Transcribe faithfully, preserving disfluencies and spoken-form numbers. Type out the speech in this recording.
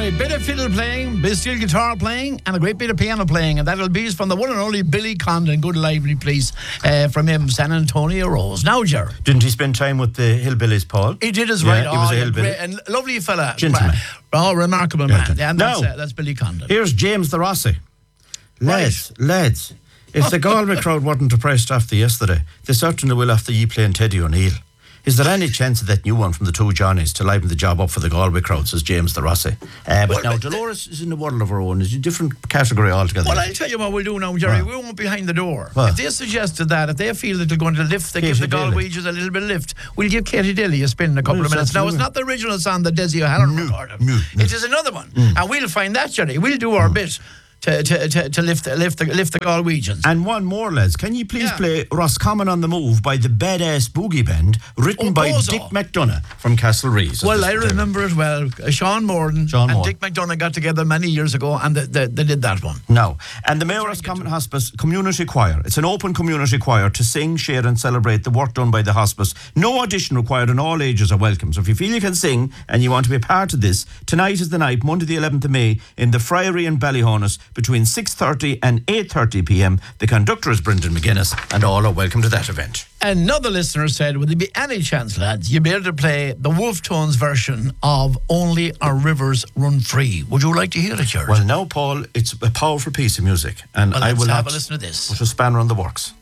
A bit of fiddle playing, bit of steel guitar playing, and a great bit of piano playing, and that'll be from the one and only Billy Condon. Good lively place uh, from him, San Antonio Rose. Now, Ger. Didn't he spend time with the hillbillies, Paul? He did as yeah, right. He was oh, a hillbilly. Great, and lovely fella. Gentleman. Oh, remarkable man. Yeah, and that's, now, uh, that's Billy Condon. Here's James the Rossi. Lads, right. lads, if the Galway crowd weren't depressed after yesterday, they certainly will after ye playing Teddy O'Neill. Is there any chance of that new one from the two Johnnies to liven the job up for the Galway crowd, says James the Rossi. Uh, but well, now, Dolores is in the world of her own. Is a different category altogether. Well, I'll tell you what we'll do now, Jerry. Right. We won't be behind the door. What? If they suggested that, if they feel that they're going to lift, they give the Galways a little bit of lift, we'll give Katie Dilly a spin in a couple well, of minutes. Now, it's not the original song that Desi O'Halloran no, recorded. No, no. It is another one. Mm. And we'll find that, Jerry. We'll do our mm. bit. To, to, to, to lift, lift, the, lift the Galwegians. And one more, lads. Can you please yeah. play Roscommon on the Move by the Badass Boogie Band, written oh, by Bozo. Dick McDonough from Castle Rees? Well, I remember it well. Uh, Sean Morden Sean and Morden. Dick McDonough got together many years ago, and they, they, they did that one. No. And the Mayo Roscommon Hospice Community Choir. It's an open community choir to sing, share and celebrate the work done by the hospice. No audition required and all ages are welcome. So if you feel you can sing and you want to be a part of this, tonight is the night, Monday the eleventh of May, in the Friary in Ballyhonus, between six thirty and eight thirty p.m. The conductor is Brendan McGuinness, and all are welcome to that event. Another listener said, would there be any chance, lads, you'd be able to play the Wolf Tones version of Only Our Rivers Run Free? Would you like to hear it, George? Well, now, Paul, it's a powerful piece of music, and well, I will have not a listen to this. put a spanner on the works.